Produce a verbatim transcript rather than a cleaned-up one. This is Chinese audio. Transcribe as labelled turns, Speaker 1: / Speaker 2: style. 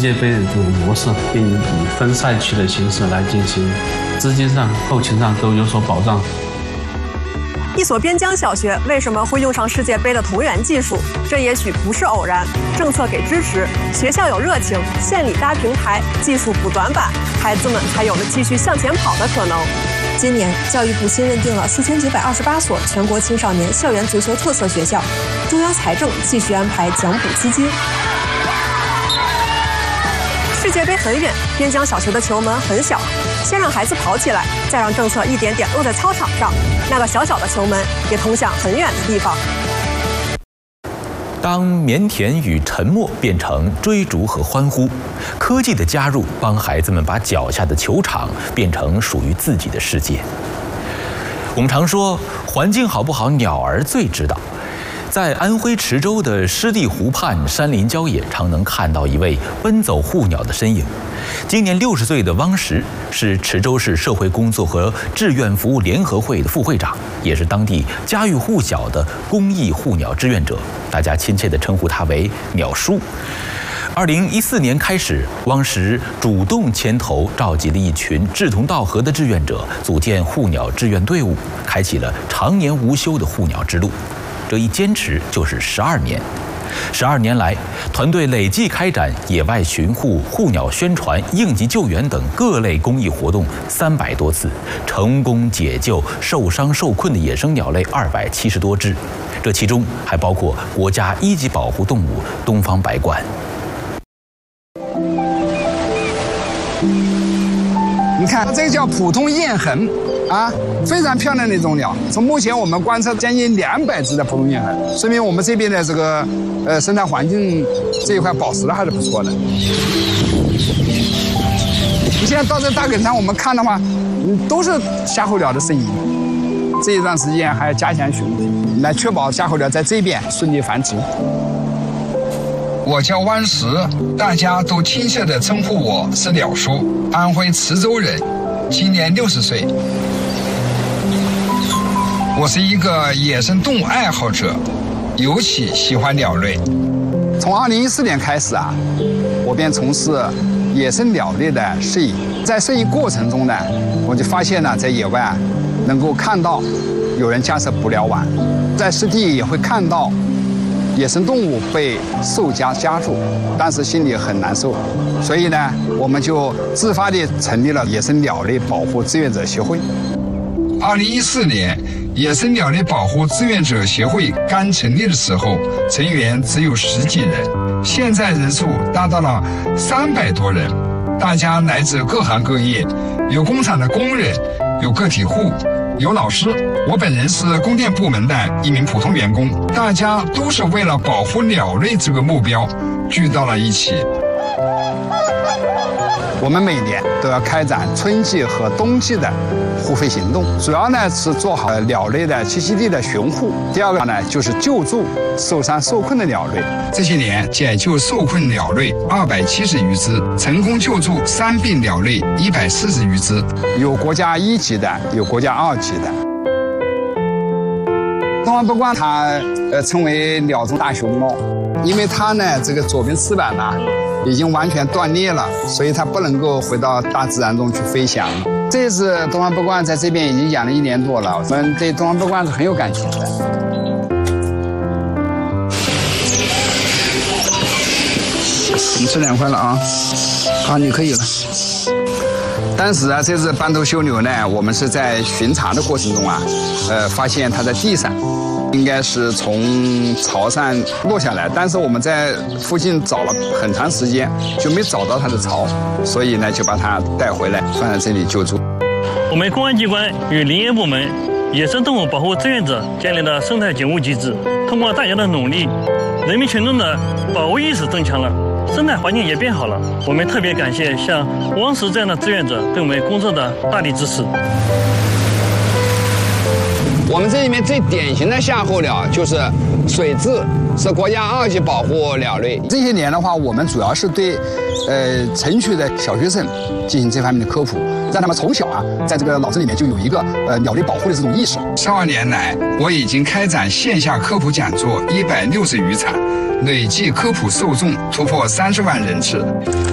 Speaker 1: 界杯的这种模式，并以分赛区的形式来进行，资金上、后勤上都有所保障。
Speaker 2: 一所边疆小学为什么会用上世界杯的同源技术？这也许不是偶然。政策给支持，学校有热情，县里搭平台，技术补短板，孩子们才有了继续向前跑的可能。今年，教育部新认定了四千九百二十八所全国青少年校园足球特色学校，中央财政继续安排奖补基金。世界杯很远，边疆小学的球门很小，先让孩子跑起来，再让政策一点点落在操场上，那个小小的球门也通向很远的地方。
Speaker 3: 当腼腆与沉默变成追逐和欢呼，科技的加入帮孩子们把脚下的球场变成属于自己的世界。我们常说，环境好不好，鸟儿最知道。在安徽池州的湿地湖畔山林郊野，常能看到一位奔走护鸟的身影。今年六十岁的汪石是池州市社会工作和志愿服务联合会的副会长，也是当地家喻户晓的公益护鸟志愿者，大家亲切地称呼他为“鸟叔”。二零一四年开始，汪石主动牵头召集了一群志同道合的志愿者，组建护鸟志愿队伍，开启了常年无休的护鸟之路。这一坚持就是十二年。十二年来，团队累计开展野外巡护、护鸟宣传、应急救援等各类公益活动三百多次，成功解救受伤受困的野生鸟类二百七十多只，这其中还包括国家一级保护动物东方白鹳。
Speaker 4: 你看，这个叫普通雁痕。啊，非常漂亮的一种鸟。从目前我们观测将近两百只的普通雁痕，说明我们这边的这个呃生态环境这一块保持的还是不错的。你现在到这大埂山，我们看的话，嗯，都是夏候鸟的身影。这一段时间还要加强巡逻，来确保夏候鸟在这边顺利繁殖。
Speaker 5: 我叫汪石，大家都亲切地称呼我是鸟叔，安徽池州人，今年六十岁。我是一个野生动物爱好者，尤其喜欢鸟类。
Speaker 4: 从二零一四年开始啊，我便从事野生鸟类的摄影。在摄影过程中呢，我就发现呢，在野外啊，能够看到有人架设捕鸟网，在湿地也会看到野生动物被兽夹夹住，但是心里很难受。所以呢，我们就自发地成立了野生鸟类保护志愿者协会。
Speaker 5: 二零一四年，野生鸟类保护志愿者协会刚成立的时候，成员只有十几人，现在人数达到了三百多人。大家来自各行各业，有工厂的工人，有个体户，有老师。我本人是供电部门的一名普通员工，大家都是为了保护鸟类这个目标聚到了一起。
Speaker 4: 我们每年都要开展春季和冬季的护飞行动，主要呢是做好鸟类的栖息地的巡护。第二个呢就是救助受伤受困的鸟类。
Speaker 5: 这些年解救受困鸟类二百七十余只，成功救助伤病鸟类一百四十余只，
Speaker 4: 有国家一级的，有国家二级的。东方白鹳它呃称为鸟中大熊猫，因为它呢这个左边翅膀呢已经完全断裂了，所以它不能够回到大自然中去飞翔。这只东方白鹳在这边已经养了一年多了，我们对东方白鹳是很有感情的。你吃两块了啊，好，你可以了。当时啊，这只斑头绣牛呢，我们是在巡查的过程中啊，呃，发现它在地上，应该是从巢上落下来，但是我们在附近找了很长时间，就没找到它的巢，所以呢，就把它带回来，放在这里救助。
Speaker 6: 我们公安机关与林业部门、野生动物保护志愿者建立了生态警务机制，通过大家的努力，人民群众的保护意识增强了。生态环境也变好了，我们特别感谢像汪石这样的志愿者对我们工作的大力支持。
Speaker 4: 我们这里面最典型的夏候鸟就是水雉，是国家二级保护鸟类。这些年的话，我们主要是对呃城区的小学生进行这方面的科普，让他们从小啊，在这个脑子里面就有一个呃鸟类保护的这种意识。
Speaker 5: 十二年来，我已经开展线下科普讲座一百六十余场，累计科普受众突破三十万人次。